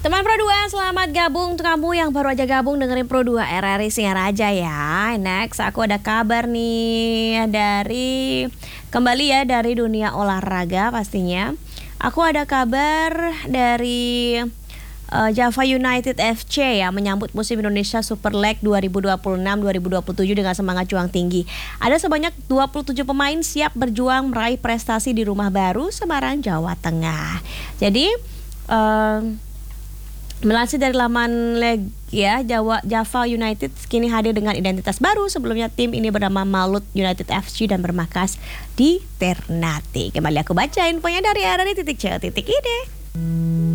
Teman Pro 2, selamat gabung. Untuk kamu yang baru aja gabung dengerin Pro 2 RRI Singaraja ya. Next, aku ada kabar nih kembali ya dari dunia olahraga pastinya. Aku ada kabar dari Java United FC ya, menyambut musim Indonesia Super League 2026-2027 dengan semangat juang tinggi. Ada sebanyak 27 pemain siap berjuang meraih prestasi di rumah baru Semarang, Jawa Tengah. Jadi melansir dari laman leg ya, Java United kini hadir dengan identitas baru. Sebelumnya tim ini bernama Malut United FC dan bermarkas di Ternate. Kembali aku baca infonya dari RRI.co.id.